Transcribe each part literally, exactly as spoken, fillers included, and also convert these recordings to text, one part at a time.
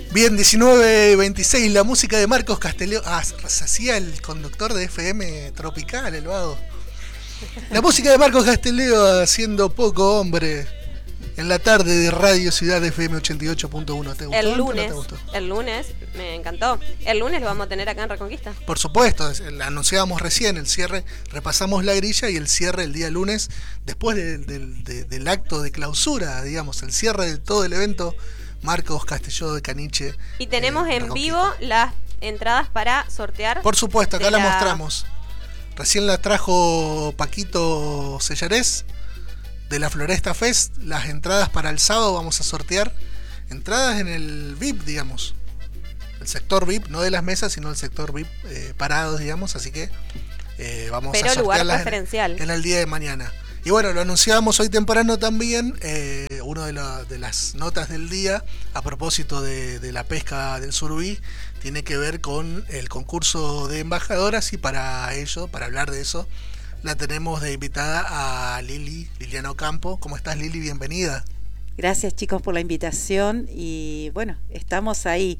Bien, diecinueve veintiséis, la música de Marcos Castelló. Ah, se hacía el conductor de F M Tropical, el vago. La música de Marcos Castelló haciendo poco, hombre. En la tarde de Radio Ciudad F M ochenta y ocho punto uno. ¿Te gustó? El lunes, ¿No te gustó? el lunes, me encantó. El lunes lo vamos a tener acá en Reconquista. Por supuesto, la anunciábamos recién, el cierre, repasamos la grilla y el cierre el día lunes, después de, de, de, del acto de clausura, digamos, el cierre de todo el evento, Marcos Castelló de Caniche. Y tenemos eh, en vivo las entradas para sortear. Por supuesto, acá la... la mostramos. Recién la trajo Paquito Sellarés de la Floresta Fest. Las entradas para el sábado vamos a sortear. Entradas en el V I P, digamos. El sector V I P, no de las mesas, sino el sector V I P eh, parados, digamos. Así que eh, vamos Pero a sortearlas lugar preferencial. En, en el día de mañana. Y bueno, lo anunciábamos hoy temprano también, eh, una de, la, de las notas del día, a propósito de, de la pesca del surubí, tiene que ver con el concurso de embajadoras, y para ello, para hablar de eso, la tenemos de invitada a Lili, Liliana Ocampo. ¿Cómo estás, Lili? Bienvenida. Gracias, chicos, por la invitación y bueno, estamos ahí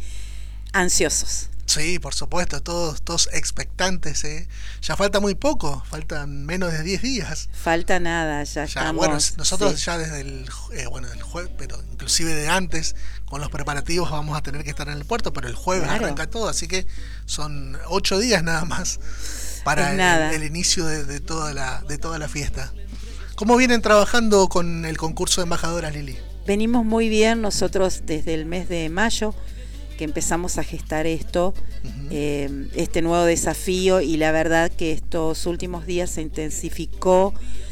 ansiosos. Sí, por supuesto, todos, todos expectantes, ¿eh? Ya falta muy poco, faltan menos de diez días. Falta nada, ya, ya estamos. Bueno, nosotros sí. ya desde el, eh, bueno, del jueves, pero inclusive de antes, con los preparativos vamos a tener que estar en el puerto, pero el jueves claro. arranca todo, así que son ocho días nada más para el, el inicio de, de, toda la, de toda la fiesta. ¿Cómo vienen trabajando con el concurso de embajadoras, Lili? Venimos muy bien, nosotros desde el mes de mayo que empezamos a gestar esto, uh-huh. eh, este nuevo desafío, y la verdad que estos últimos días se intensificó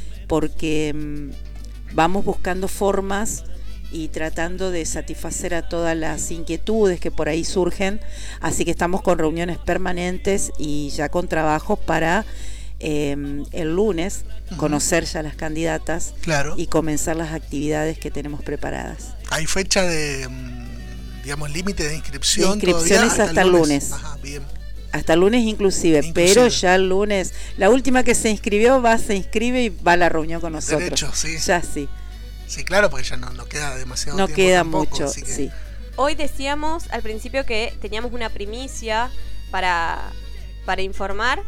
porque um, vamos buscando formas y tratando de satisfacer a todas las inquietudes que por ahí surgen, así que estamos con reuniones permanentes y ya con trabajos para eh, el lunes uh-huh. conocer ya las candidatas claro. y comenzar las actividades que tenemos preparadas. ¿Hay fecha de... digamos, límite de inscripción? De inscripciones hasta, hasta el lunes. lunes. Ajá, bien. Hasta el lunes inclusive, inclusive, pero ya el lunes, la última que se inscribió va, se inscribe y va a la reunión con nosotros. Derecho, sí. Ya sí. Sí, claro, porque ya no, no queda demasiado no tiempo. No queda tampoco, mucho, que... sí. Hoy decíamos al principio que teníamos una primicia para, para informar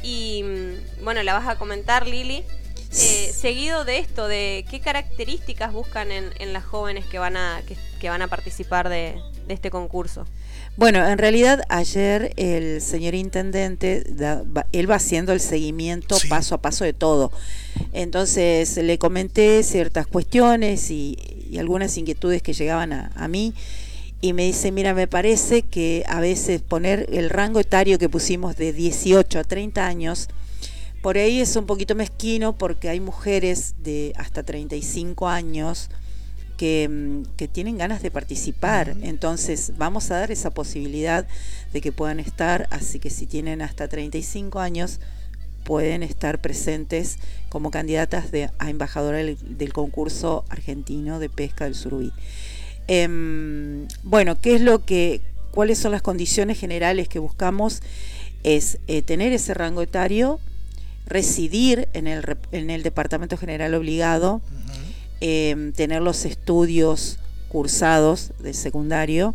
y bueno, la vas a comentar, Lili. Eh, seguido de esto, de qué características buscan en, en las jóvenes que van a que, que van a participar de, de este concurso. Bueno, en realidad ayer el señor intendente, da, va, él va haciendo el seguimiento sí. paso a paso de todo. Entonces le comenté ciertas cuestiones y, y algunas inquietudes que llegaban a, a mí. Y me dice, mira, me parece que a veces poner el rango etario que pusimos de dieciocho a treinta años, por ahí es un poquito mezquino, porque hay mujeres de hasta treinta y cinco años que, que tienen ganas de participar. Uh-huh. Entonces vamos a dar esa posibilidad de que puedan estar, así que si tienen hasta treinta y cinco años pueden estar presentes como candidatas de, a embajadora del, del concurso argentino de pesca del surubí. Eh, bueno, ¿qué es lo que, cuáles son las condiciones generales que buscamos? Es eh, tener ese rango etario, residir en el, en el Departamento General Obligado, uh-huh. eh, tener los estudios cursados de secundario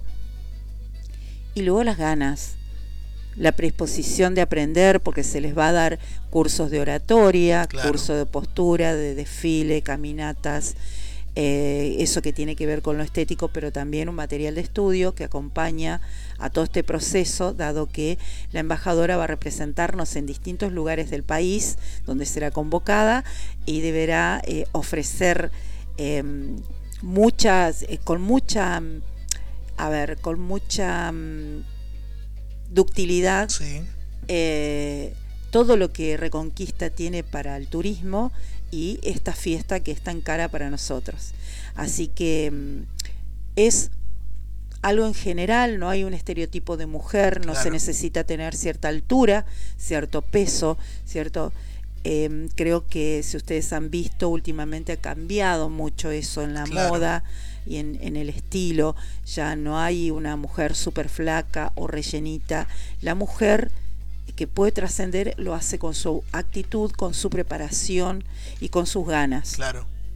y luego las ganas, la predisposición de aprender, porque se les va a dar cursos de oratoria, claro. curso de postura, de desfile, caminatas, eh, eso que tiene que ver con lo estético, pero también un material de estudio que acompaña a todo este proceso, dado que la embajadora va a representarnos en distintos lugares del país donde será convocada y deberá eh, ofrecer eh, muchas, eh, con mucha, a ver, con mucha um, ductilidad, sí. eh, todo lo que Reconquista tiene para el turismo y esta fiesta que es tan cara para nosotros. Así que um, es algo en general, no hay un estereotipo de mujer, no claro. se necesita tener cierta altura, cierto peso, cierto... Eh, creo que si ustedes han visto, últimamente ha cambiado mucho eso en la claro. moda y en, en el estilo. Ya no hay una mujer súper flaca o rellenita. La mujer que puede trascender lo hace con su actitud, con su preparación y con sus ganas. Claro.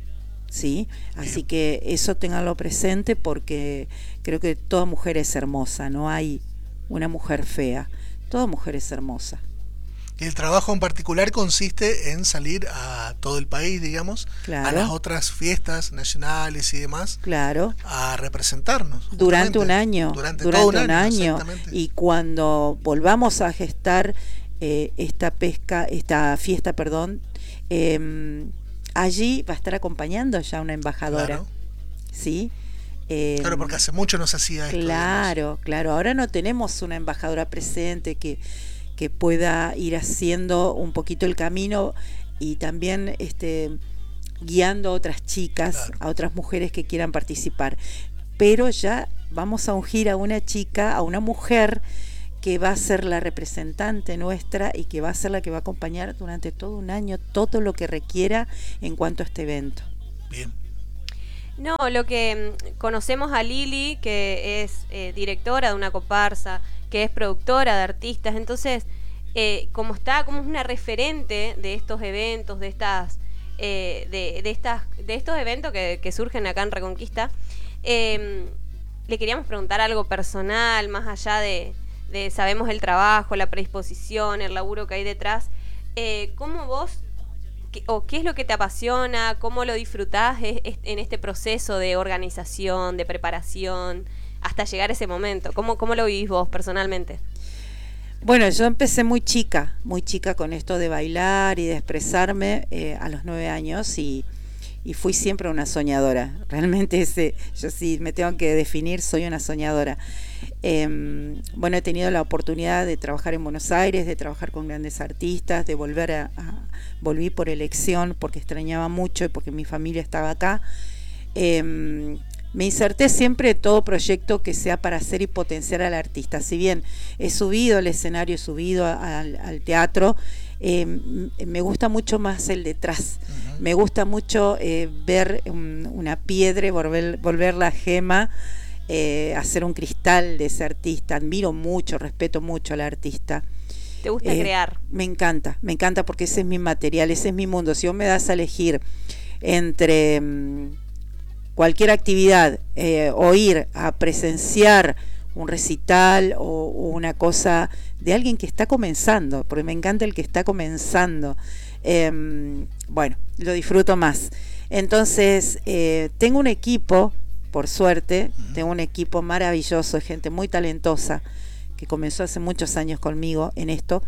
¿sí? Así que eso ténganlo presente, porque creo que toda mujer es hermosa, no hay una mujer fea, toda mujer es hermosa. Y el trabajo en particular consiste en salir a todo el país, digamos, claro. a las otras fiestas nacionales y demás, claro. a representarnos. Durante un año, durante, durante todo un, un año, año y cuando volvamos a gestar eh, esta pesca, esta fiesta, perdón, eh, allí va a estar acompañando ya una embajadora, claro. ¿sí? Eh, claro, porque hace mucho no se hacía esto. Claro, digamos. claro. Ahora no tenemos una embajadora presente que, que pueda ir haciendo un poquito el camino y también este, guiando a otras chicas, claro. a otras mujeres que quieran participar. Pero ya vamos a ungir a una chica, a una mujer que va a ser la representante nuestra y que va a ser la que va a acompañar durante todo un año todo lo que requiera en cuanto a este evento. Bien. No, lo que conocemos a Lili, que es eh, directora de una comparsa, que es productora de artistas, entonces eh, como está, como es una referente de estos eventos, de estas, eh, de, de estas, de estos eventos que, que surgen acá en Reconquista, eh, le queríamos preguntar algo personal, más allá de, de sabemos el trabajo, la predisposición, el laburo que hay detrás. Eh, ¿Cómo vos o qué es lo que te apasiona, cómo lo disfrutás en este proceso de organización, de preparación, hasta llegar a ese momento? ¿Cómo, cómo lo vivís vos personalmente? Bueno, yo empecé muy chica, muy chica con esto de bailar y de expresarme eh, a los nueve años y, y fui siempre una soñadora. Realmente ese, yo sí me tengo que definir, soy una soñadora. Eh, bueno, he tenido la oportunidad de trabajar en Buenos Aires, de trabajar con grandes artistas, de volver a, a volví por elección porque extrañaba mucho y porque mi familia estaba acá. Eh, me inserté siempre en todo proyecto que sea para hacer y potenciar al artista. Si bien he subido al escenario, he subido a, al, al teatro, eh, me gusta mucho más el detrás. Uh-huh. Me gusta mucho eh, ver un, una piedra, volver, volver la gema, eh, hacer un cristal de ese artista. Admiro mucho, respeto mucho al artista. ¿Te gusta eh, crear? Me encanta, me encanta porque ese es mi material, ese es mi mundo. Si vos me das a elegir entre um, cualquier actividad, eh, o ir a presenciar un recital o, o una cosa de alguien que está comenzando, porque me encanta el que está comenzando, eh, bueno, lo disfruto más. Entonces, eh, tengo un equipo, por suerte, tengo un equipo maravilloso, gente muy talentosa, que comenzó hace muchos años conmigo en esto,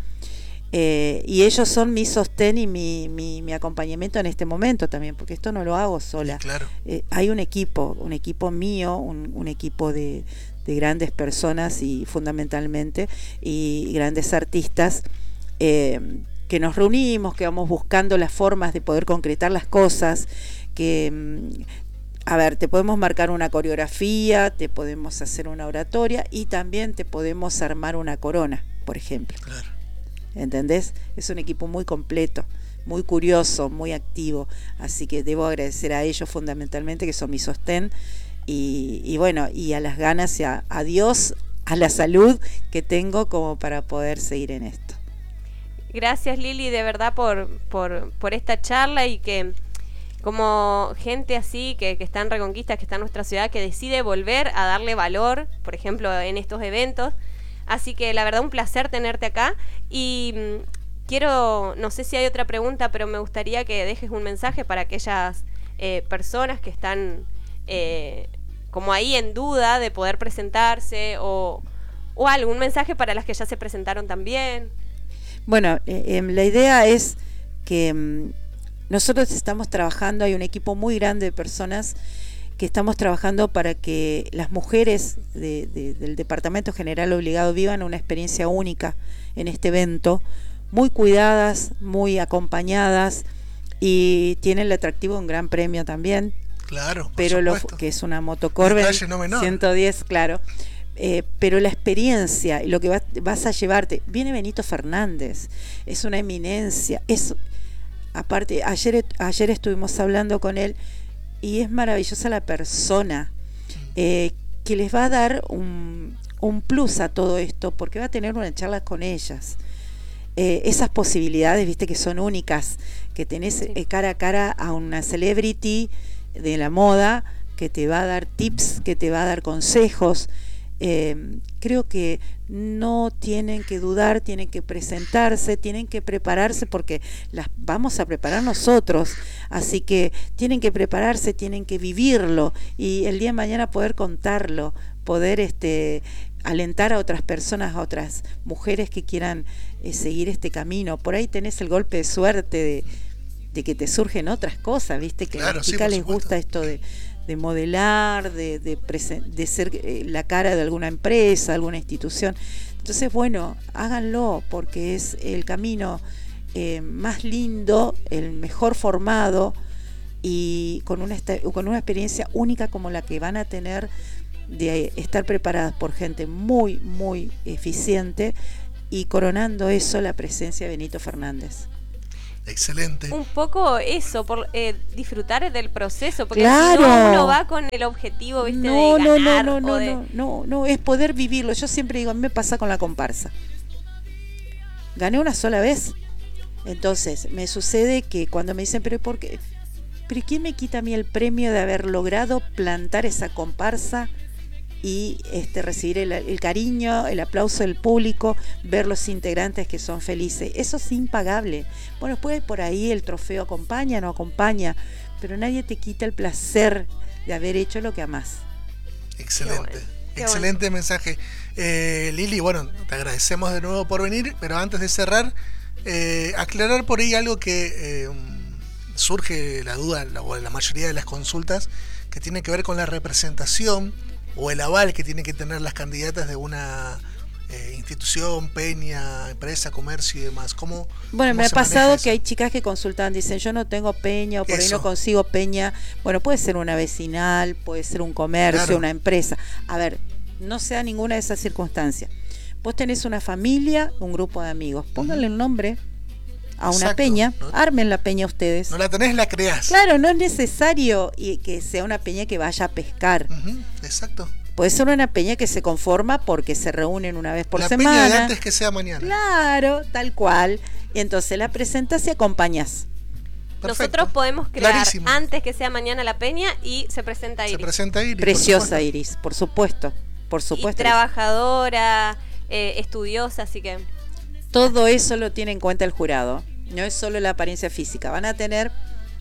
eh, y ellos son mi sostén y mi, mi, mi acompañamiento en este momento también, porque esto no lo hago sola. Claro. Eh, hay un equipo, un equipo mío, un, un equipo de, de grandes personas y fundamentalmente, y grandes artistas, eh, que nos reunimos, que vamos buscando las formas de poder concretar las cosas, que... A ver, te podemos marcar una coreografía, te podemos hacer una oratoria y también te podemos armar una corona, por ejemplo. Claro. ¿Entendés? Es un equipo muy completo, muy curioso, muy activo. Así que debo agradecer a ellos fundamentalmente, que son mi sostén. Y, y bueno, y a las ganas y a, a Dios, a la salud que tengo como para poder seguir en esto. Gracias, Lili, de verdad por, por, por esta charla, y que... como gente así que, que está en Reconquista, que está en nuestra ciudad, que decide volver a darle valor, por ejemplo, en estos eventos. Así que la verdad un placer tenerte acá, y mmm, quiero, no sé si hay otra pregunta, pero me gustaría que dejes un mensaje para aquellas eh, personas que están eh, como ahí en duda de poder presentarse, o, o algún mensaje para las que ya se presentaron también. Bueno, eh, eh, la idea es que... Mm, nosotros estamos trabajando, hay un equipo muy grande de personas que estamos trabajando para que las mujeres de, de, del Departamento General Obligado vivan una experiencia única en este evento, muy cuidadas, muy acompañadas, y tiene el atractivo de un gran premio también. Claro, por pero lo, supuesto. Que es una motocorbe no ciento diez, claro. Eh, pero la experiencia y lo que va, vas a llevarte, viene Benito Fernández, es una eminencia, es... Aparte, ayer, ayer estuvimos hablando con él y es maravillosa la persona, eh, que les va a dar un, un plus a todo esto, porque va a tener una charla con ellas. Eh, esas posibilidades, viste, que son únicas, que tenés eh, cara a cara a una celebrity, de la moda, que te va a dar tips, que te va a dar consejos. Eh, creo que no tienen que dudar, tienen que presentarse, tienen que prepararse, porque las vamos a preparar nosotros, así que tienen que prepararse, tienen que vivirlo y el día de mañana poder contarlo, poder este alentar a otras personas, a otras mujeres que quieran eh, seguir este camino. Por ahí tenés el golpe de suerte de, de que te surgen otras cosas, viste, que claro, a las chicas sí, les supuesto. gusta esto de de modelar, de, de, presen- de ser eh, la cara de alguna empresa, alguna institución. Entonces, bueno, háganlo, porque es el camino eh, más lindo, el mejor formado y con una, esta- con una experiencia única como la que van a tener de estar preparadas por gente muy, muy eficiente y coronando eso la presencia de Benito Fernández. Excelente. Un poco eso, por eh, disfrutar del proceso, porque Claro. si no uno va con el objetivo, viste, No, de no, ganar no, no, o de... no, no, no, es poder vivirlo. Yo siempre digo, a mí me pasa con la comparsa. Gané una sola vez. Entonces, me sucede que cuando me dicen, pero ¿por qué? ¿Pero quién me quita a mí el premio de haber logrado plantar esa comparsa y este recibir el, el cariño, el aplauso del público, ver los integrantes que son felices? Eso es impagable. Bueno, después por ahí el trofeo acompaña, no acompaña, pero nadie te quita el placer de haber hecho lo que amás. Excelente. Qué bueno, qué Excelente bueno. mensaje. Eh, Lili, bueno, te agradecemos de nuevo por venir, pero antes de cerrar, eh, aclarar por ahí algo que eh, surge la duda, la, o la mayoría de las consultas, que tiene que ver con la representación o el aval que tienen que tener las candidatas de una eh, institución, peña, empresa, comercio y demás. ¿Cómo, bueno, cómo me ha se pasado maneja que eso? hay chicas que consultan, dicen, yo no tengo peña o por ahí Eso. no consigo peña. Bueno, puede ser una vecinal, puede ser un comercio, Claro. una empresa. A ver, no sea ninguna de esas circunstancias. Vos tenés una familia, un grupo de amigos, pónganle un nombre a una Exacto. peña, No- armen la peña ustedes. No la tenés, la creás. Claro, no es necesario y que sea una peña que vaya a pescar. Ujú, exacto. Puede ser una peña que se conforma porque se reúnen una vez por la semana. peña de antes que sea mañana. Claro, tal cual. Y entonces la presentas y acompañas. Perfecto. Nosotros podemos crear Clarísimo. antes que sea mañana la peña y se presenta Se Iris. presenta Iris. por Preciosa supuesto. Iris, por supuesto. Por Y supuesto. trabajadora, eh, estudiosa, así que... Todo eso lo tiene en cuenta el jurado. No es solo la apariencia física. Van a tener,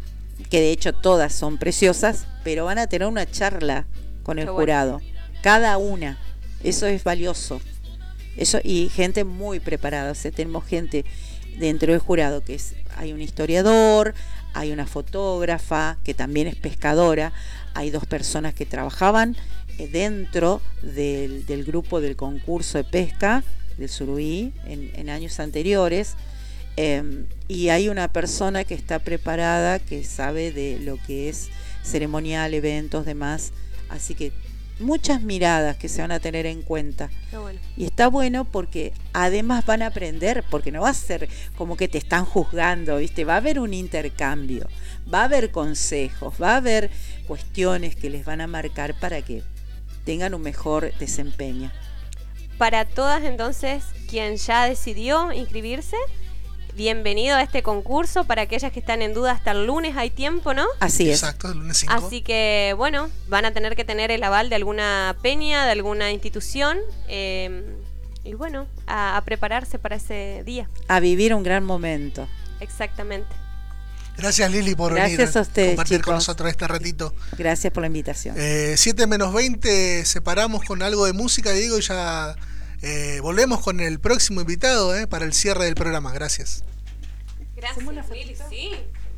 que de hecho todas son preciosas, pero van a tener una charla con el Qué bueno. jurado. Cada una. Eso es valioso. Eso, y gente muy preparada. O sea, tenemos gente dentro del jurado que es, hay un historiador, hay una fotógrafa que también es pescadora, hay dos personas que trabajaban eh, dentro del, del grupo del concurso de pesca del Surubí en, en años anteriores, eh, y hay una persona que está preparada, que sabe de lo que es ceremonial, eventos, demás, así que muchas miradas que se van a tener en cuenta. Qué bueno. Y está bueno porque además van a aprender, porque no va a ser como que te están juzgando, ¿viste? Va a haber un intercambio, va a haber consejos, va a haber cuestiones que les van a marcar para que tengan un mejor desempeño. Para todas entonces, quien ya decidió inscribirse, bienvenido a este concurso. Para aquellas que están en duda, hasta el lunes hay tiempo, ¿no? Así es. Exacto, el lunes cinco. Así que, bueno, van a tener que tener el aval de alguna peña, de alguna institución. eh, y bueno, a, a prepararse para ese día. A vivir un gran momento. Exactamente. Gracias, Lili, por Gracias venir a ustedes, compartir chicos. con nosotros este ratito. Gracias por la invitación. Eh, siete menos veinte, separamos con algo de música, Diego, y ya eh, volvemos con el próximo invitado eh, para el cierre del programa. Gracias. Gracias, Lili. Sí.